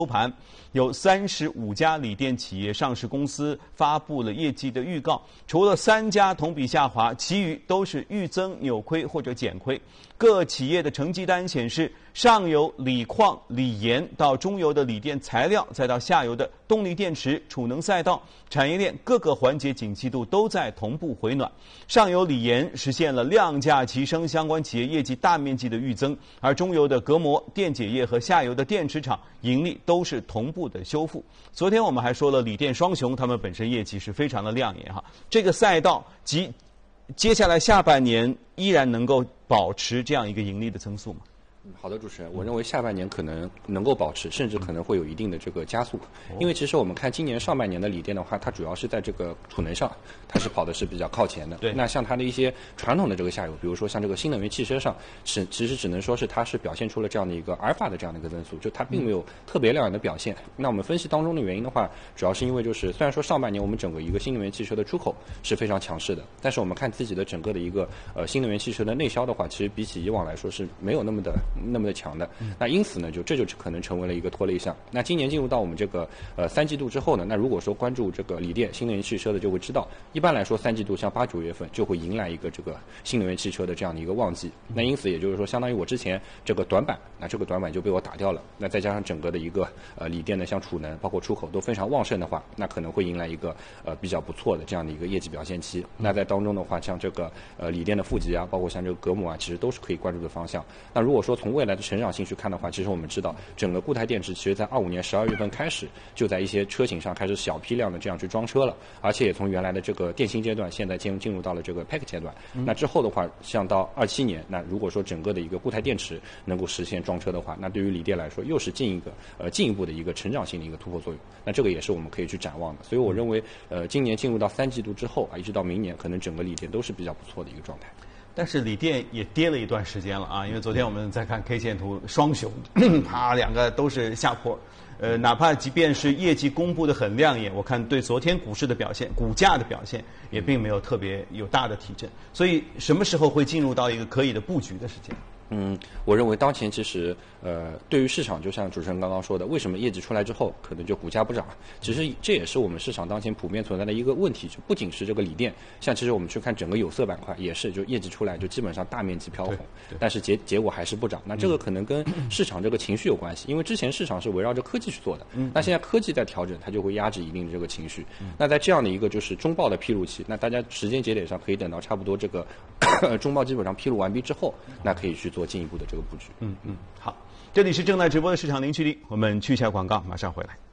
收盘，有35家锂电企业上市公司发布了业绩的预告，除了3家同比下滑，其余都是预增、扭亏或者减亏。各企业的成绩单显示，上游锂矿、锂盐到中游的锂电材料，再到下游的动力电池、储能赛道，产业链各个环节景气度都在同步回暖。上游锂盐实现了量价齐升，相关企业业绩大面积的预增，而中游的隔膜、电解液和下游的电池厂盈利都是同步的修复。昨天我们还说了，锂电双雄他们本身业绩是非常的亮眼哈。这个赛道及接下来下半年依然能够保持这样一个盈利的增速吗？ 好的，主持人，我认为下半年可能能够保持，甚至可能会有一定的这个加速。因为其实我们看今年上半年的锂电的话，它主要是在这个储能上，它是跑的是比较靠前的。 对。 那像它的一些传统的这个下游，比如说像这个新能源汽车上，其实只能说是它是表现出了这样的一个阿尔法的这样的一个增速，就它并没有特别亮眼的表现。那我们分析当中的原因的话，主要是因为就是虽然说上半年我们整个一个新能源汽车的出口是非常强势的，但是我们看自己的整个的一个新能源汽车的内销的话，其实比起以往来说是没有那么的强的。那因此呢，这就可能成为了一个拖累项。那今年进入到我们这个3季度之后呢，那如果说关注这个锂电新能源汽车的就会知道，一般来说3季度像8、9月份就会迎来一个这个新能源汽车的这样的一个旺季。那因此也就是说，相当于我之前这个短板，那这个短板就被我打掉了。那再加上整个的一个锂电的像储能包括出口都非常旺盛的话，那可能会迎来一个比较不错的这样的一个业绩表现期。那在当中的话，像这个锂电的负极啊，包括像这个隔膜啊，其实都是可以关注的方向。那如果说从未来的成长性去看的话，其实我们知道整个固态电池其实在25年12月份开始就在一些车型上开始小批量的这样去装车了，而且也从原来的这个电芯阶段现在进入到了这个 pack 阶段。那之后的话，像到27年，那如果说整个的一个固态电池能够实现装车的话，那对于锂电来说又是进一步的一个成长性的一个突破作用。那这个也是我们可以去展望的。所以我认为今年进入到3季度之后啊，一直到明年，可能整个锂电都是比较不错的一个状态。 但是锂电也跌了一段时间了啊，因为昨天我们在看 K 线图，双雄，它两个都是下坡。哪怕即便是业绩公布的很亮眼，我看对昨天股市的表现、股价的表现也并没有特别有大的提振。所以什么时候会进入到一个可以的布局的时间？ 我认为当前其实对于市场，就像主持人刚刚说的，为什么业绩出来之后可能就股价不涨？其实这也是我们市场当前普遍存在的一个问题，就不仅是这个锂电，像其实我们去看整个有色板块也是，就业绩出来就基本上大面积飘红，但是结果还是不涨。那这个可能跟市场这个情绪有关系，因为之前市场是围绕着科技去做的，那现在科技在调整，它就会压制一定的这个情绪。那在这样的一个就是中报的披露期，那大家时间节点上可以等到差不多这个中报基本上披露完毕之后，那可以去做进一步的这个布局。 好，这里是正在直播的市场零距离，我们去一下广告，马上回来。